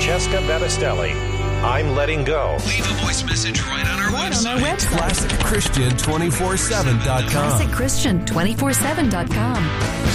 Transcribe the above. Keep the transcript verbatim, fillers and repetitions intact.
Francesca Battistelli. I'm letting go. Leave a voice message right on our Right website. on our website. classic christian two four seven dot com. classic christian two four seven dot com.